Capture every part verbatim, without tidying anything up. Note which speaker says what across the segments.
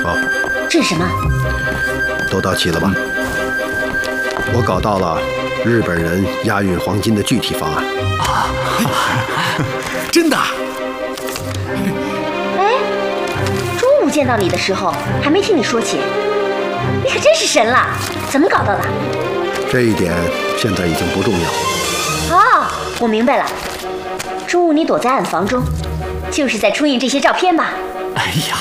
Speaker 1: 好，
Speaker 2: 这是什么？
Speaker 1: 都到齐了吧？我搞到了日本人押运黄金的具体方案。
Speaker 3: 啊，真的？
Speaker 2: 哎，中午见到你的时候还没听你说起，你可真是神了！怎么搞到的？
Speaker 1: 这一点现在已经不重要。
Speaker 2: 哦，我明白了，中午你躲在暗房中，就是在冲印这些照片吧？
Speaker 3: 哎呀，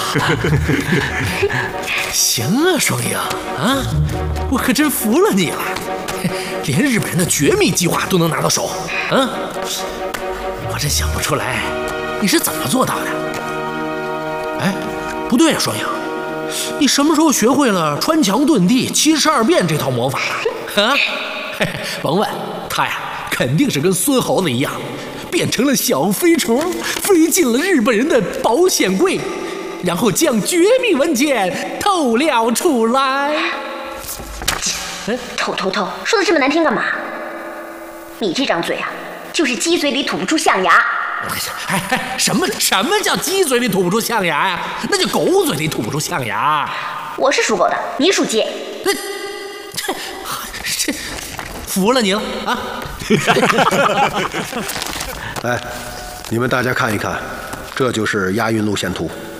Speaker 3: 行啊，双影啊，我可真服了你了，连日本人的绝密计划都能拿到手，啊！我真想不出来你是怎么做到的。哎，不对呀，双影，你什么时候学会了穿墙遁地、七十二变这套魔法的？啊，甭问，他呀，肯定是跟孙猴子一样，变成了小飞虫，飞进了日本人的保险柜。然后将绝密文件透了出来。
Speaker 2: 透透透，说的这么难听干嘛？你这张嘴啊，就是鸡嘴里吐不出象牙。
Speaker 3: 哎哎，什么什么叫鸡嘴里吐不出象牙呀？那叫狗嘴里吐不出象牙。
Speaker 2: 我是属狗的，你属鸡。
Speaker 3: 这这这，服了你了啊！
Speaker 1: 来，你们大家看一看，这就是押运路线图。